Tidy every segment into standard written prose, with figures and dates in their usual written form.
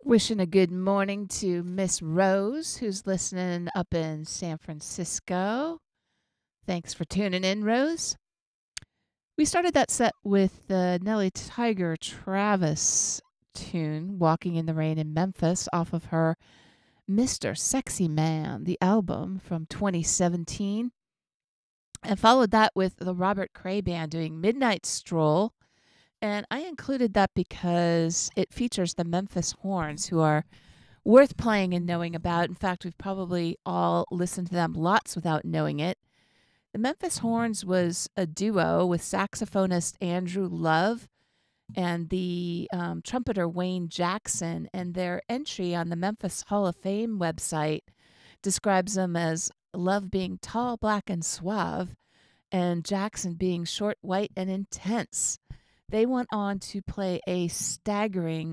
Wishing a good morning to Miss Rose, who's listening up in San Francisco. Thanks for tuning in, Rose. We started that set with the Nelly Tiger Travis tune, Walking in the Rain in Memphis, off of her Mr. Sexy Man, the album from 2017. And followed that with the Robert Cray Band doing Midnight Stroll. And I included that because it features the Memphis Horns, who are worth playing and knowing about. In fact, we've probably all listened to them lots without knowing it. The Memphis Horns was a duo with saxophonist Andrew Love and the trumpeter Wayne Jackson, and their entry on the Memphis Hall of Fame website describes them as Love being tall, black, and suave, and Jackson being short, white, and intense. They went on to play a staggering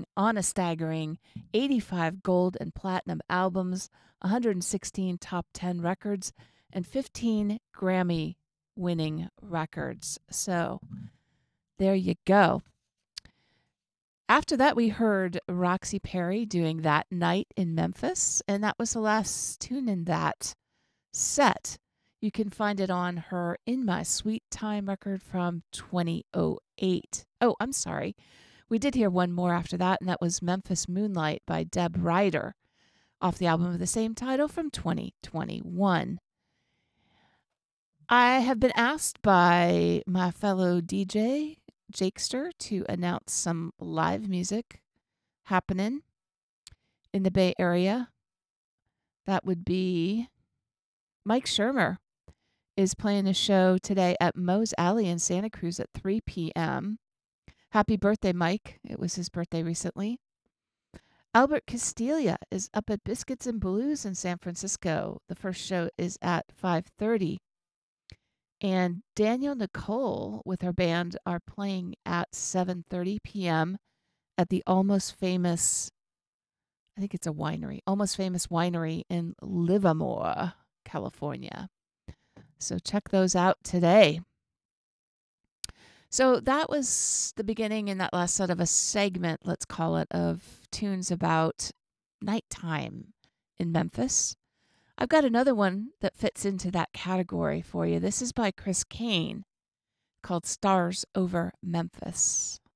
85 gold and platinum albums, 116 top 10 records, and 15 Grammy-winning records. So there you go. After that, we heard Roxy Perry doing That Night in Memphis, and that was the last tune in that set. You can find it on her In My Sweet Time record from 2008. Oh, I'm sorry. We did hear one more after that, and that was Memphis Moonlight by Deb Ryder off the album of the same title from 2021. I have been asked by my fellow DJ, Jakester, to announce some live music happening in the Bay Area. That would be Mike Shermer is playing a show today at Moe's Alley in Santa Cruz at 3 p.m. Happy birthday, Mike. It was his birthday recently. Albert Castilla is up at Biscuits and Blues in San Francisco. The first show is at 5:30. And Daniel Nicole with her band are playing at 7:30 p.m. at the Almost Famous, I think it's a winery, Almost Famous Winery in Livermore, California. So check those out today. So that was the beginning in that last set of a segment, let's call it, of tunes about nighttime in Memphis. I've got another one that fits into that category for you. This is by Chris Kane, called Stars Over Memphis.